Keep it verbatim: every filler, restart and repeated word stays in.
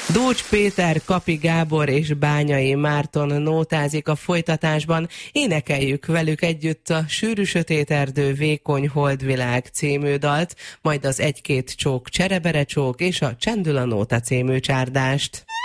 Dócs Péter, Kapi Gábor és Bányai Márton nótázik a folytatásban. Énekeljük velük együtt a Sűrű sötét erdő, vékony holdvilág című dalt, majd az Egy-két csók, cserebere csók és a Csendül a nóta című csárdást.